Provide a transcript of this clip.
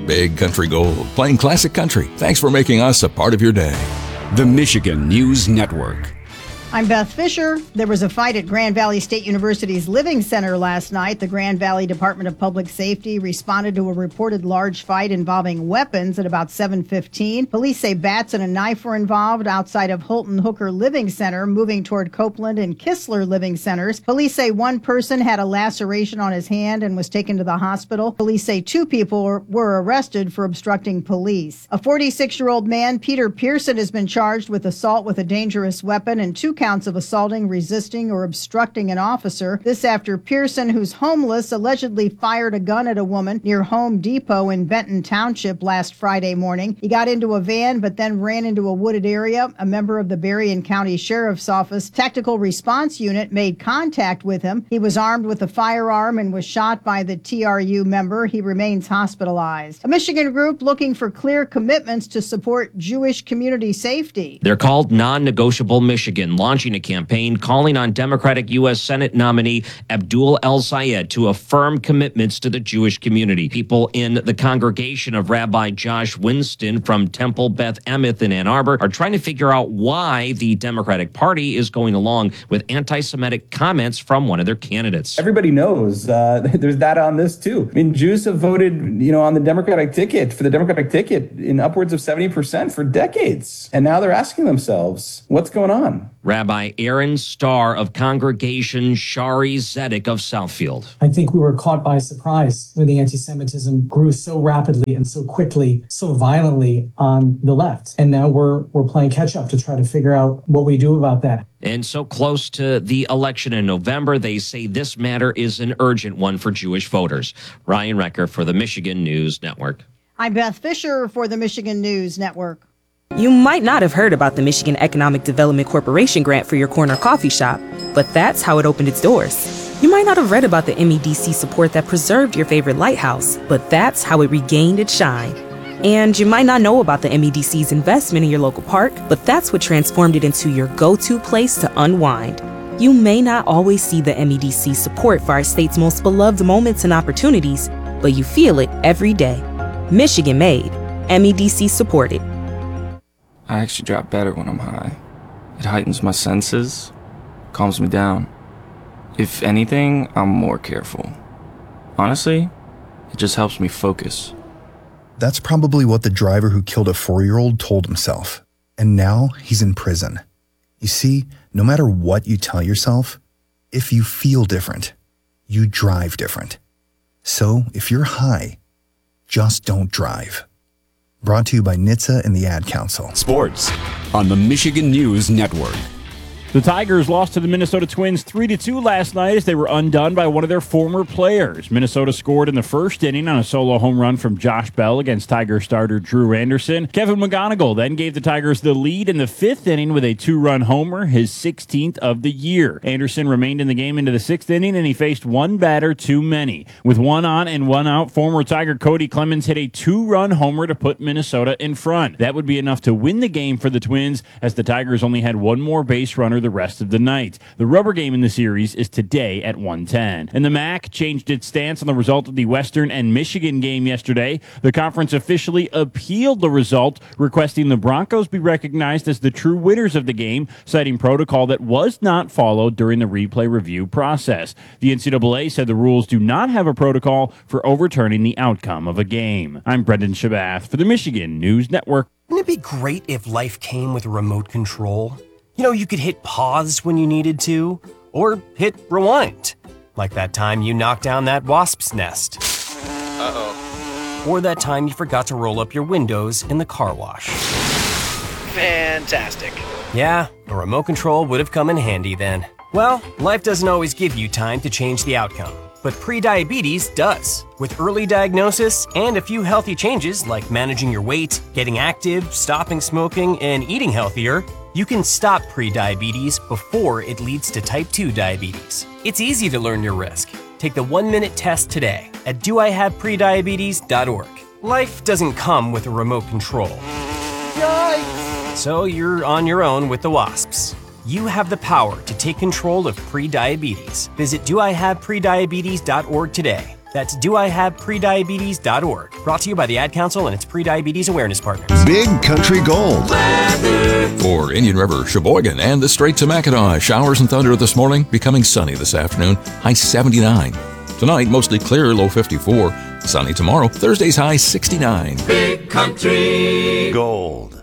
Big Country Gold, playing classic country. Thanks for making us a part of your day. The Michigan News Network. I'm Beth Fisher. There was a fight at Grand Valley State University's Living Center last night. The Grand Valley Department of Public Safety responded to a reported large fight involving weapons at about 7:15. Police say bats and a knife were involved outside of Holton Hooker Living Center, moving toward Copeland and Kistler Living Centers. Police say one person had a laceration on his hand and was taken to the hospital. Police say 2 people were arrested for obstructing police. A 46-year-old man, Peter Pearson, has been charged with assault with a dangerous weapon and 2 counts of assaulting, resisting, or obstructing an officer. This after Pearson, who's homeless, allegedly fired a gun at a woman near Home Depot in Benton Township last Friday morning. He got into a van but then ran into a wooded area. A member of the Berrien County Sheriff's Office Tactical Response Unit made contact with him. He was armed with a firearm and was shot by the TRU member. He remains hospitalized. A Michigan group looking for clear commitments to support Jewish community safety. They're called Non-Negotiable Michigan, launching a campaign calling on Democratic U.S. Senate nominee Abdul El-Sayed to affirm commitments to the Jewish community. People in the congregation of Rabbi Josh Winston from Temple Beth Emeth in Ann Arbor are trying to figure out why the Democratic Party is going along with anti-Semitic comments from one of their candidates. Everybody knows there's data on this too. I mean, Jews have voted, on the Democratic ticket, in upwards of 70% for decades. And now they're asking themselves, what's going on? Rabbi Aaron Starr of Congregation Shari Zedek of Southfield. I think we were caught by surprise when the anti-Semitism grew so rapidly and so quickly, so violently on the left. And now we're playing catch up to try to figure out what we do about that. And so close to the election in November, they say this matter is an urgent one for Jewish voters. Ryan Recker for the Michigan News Network. I'm Beth Fisher for the Michigan News Network. You might not have heard about the Michigan Economic Development Corporation grant for your corner coffee shop, but that's how it opened its doors. You might not have read about the MEDC support that preserved your favorite lighthouse, but that's how it regained its shine. And you might not know about the MEDC's investment in your local park, but that's what transformed it into your go-to place to unwind. You may not always see the MEDC support for our state's most beloved moments and opportunities, but you feel it every day. Michigan made, MEDC supported. I actually drop better when I'm high. It heightens my senses, calms me down. If anything, I'm more careful. Honestly, it just helps me focus. That's probably what the driver who killed a 4-year-old told himself. And now he's in prison. You see, no matter what you tell yourself, if you feel different, you drive different. So if you're high, just don't drive. Brought to you by NHTSA and the Ad Council. Sports on the Michigan News Network. The Tigers lost to the Minnesota Twins 3-2 last night as they were undone by one of their former players. Minnesota scored in the first inning on a solo home run from Josh Bell against Tiger starter Drew Anderson. Kevin McGonigal then gave the Tigers the lead in the fifth inning with a 2-run homer, his 16th of the year. Anderson remained in the game into the sixth inning, and he faced one batter too many. With one on and one out, former Tiger Cody Clemens hit a 2-run homer to put Minnesota in front. That would be enough to win the game for the Twins, as the Tigers only had one more base runner the rest of the night. The rubber game in the series is today at 1:10. And the MAC changed its stance on the result of the Western and Michigan game yesterday. The conference officially appealed the result, requesting the Broncos be recognized as the true winners of the game, citing protocol that was not followed during the replay review process. The NCAA said the rules do not have a protocol for overturning the outcome of a game. I'm Brendan Shabath for the Michigan News Network. Wouldn't it be great if life came with a remote control? You could hit pause when you needed to, or hit rewind. Like that time you knocked down that wasp's nest. Uh-oh. Or that time you forgot to roll up your windows in the car wash. Fantastic. Yeah, a remote control would have come in handy then. Well, life doesn't always give you time to change the outcome, but prediabetes does. With early diagnosis and a few healthy changes like managing your weight, getting active, stopping smoking, and eating healthier, you can stop prediabetes before it leads to type 2 diabetes. It's easy to learn your risk. Take the 1-minute test today at doihaveprediabetes.org. Life doesn't come with a remote control. Yikes! So you're on your own with the wasps. You have the power to take control of prediabetes. Visit doihaveprediabetes.org today That's doihaveprediabetes.org. Brought to you by the Ad Council and its Prediabetes Awareness Partners. Big Country Gold. For Indian River, Sheboygan, and the Strait to Mackinac, showers and thunder this morning, becoming sunny this afternoon, high 79. Tonight, mostly clear, low 54. Sunny tomorrow, Thursday's high 69. Big Country Gold.